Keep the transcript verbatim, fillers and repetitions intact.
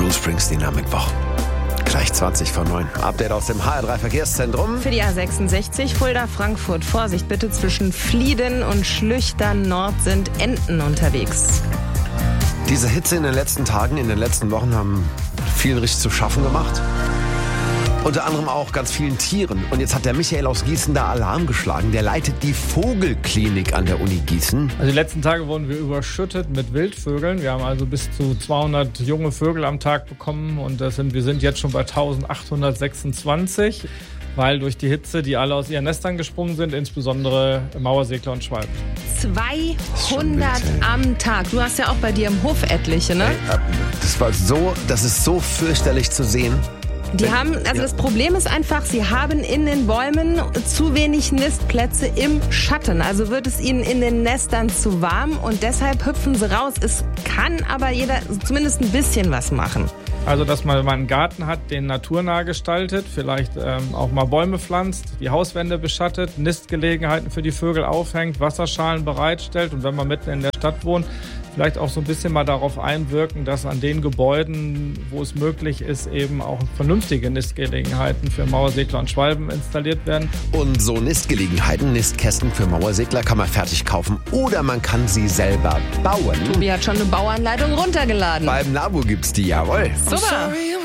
Bruce Springsteen am Mittwoch. Gleich zwanzig vor neun. Update aus dem H R drei Verkehrszentrum. Für die A sechsundsechzig Fulda-Frankfurt. Vorsicht bitte, zwischen Flieden und Schlüchtern Nord sind Enten unterwegs. Diese Hitze in den letzten Tagen, in den letzten Wochen haben vielen richtig zu schaffen gemacht. Unter anderem auch ganz vielen Tieren. Und jetzt hat der Michael aus Gießen da Alarm geschlagen. Der leitet die Vogelklinik an der Uni Gießen. Also die letzten Tage wurden wir überschüttet mit Wildvögeln. Wir haben also bis zu zweihundert junge Vögel am Tag bekommen. Und das sind, wir sind jetzt schon bei eintausendachthundertsechsundzwanzig, weil durch die Hitze, die alle aus ihren Nestern gesprungen sind, insbesondere Mauersegler und Schwalben. zweihundert am Tag. Du hast ja auch bei dir im Hof etliche, ne? Das war so, das ist so fürchterlich zu sehen. Die haben, also das Problem ist einfach, sie haben in den Bäumen zu wenig Nistplätze im Schatten. Also wird es ihnen in den Nestern zu warm und deshalb hüpfen sie raus. Es kann aber jeder zumindest ein bisschen was machen. Also, dass man mal einen Garten hat, den naturnah gestaltet, vielleicht ähm, auch mal Bäume pflanzt, die Hauswände beschattet, Nistgelegenheiten für die Vögel aufhängt, Wasserschalen bereitstellt und wenn man mitten in der Stadt wohnt, vielleicht auch so ein bisschen mal darauf einwirken, dass an den Gebäuden, wo es möglich ist, eben auch vernünftige Nistgelegenheiten für Mauersegler und Schwalben installiert werden. Und so Nistgelegenheiten, Nistkästen für Mauersegler kann man fertig kaufen oder man kann sie selber bauen. Tobi hat schon eine Bauanleitung runtergeladen. Beim Labo gibt's die, jawohl. Super.